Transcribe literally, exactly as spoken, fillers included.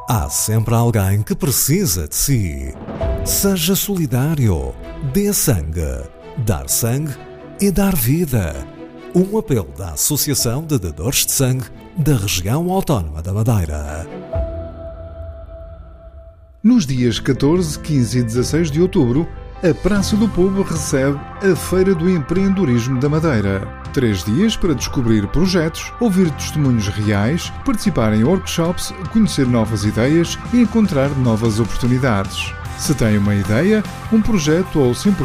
Há sempre alguém que precisa de si. Seja solidário. Dê sangue. Dar sangue é dar vida. Um apelo da Associação de Dadores de Sangue da Região Autónoma da Madeira. Nos dias catorze, quinze e dezasseis de outubro, a Praça do Povo recebe a Feira do Empreendedorismo da Madeira. Três dias para descobrir projetos, ouvir testemunhos reais, participar em workshops, conhecer novas ideias e encontrar novas oportunidades. Se tem uma ideia, um projeto ou simples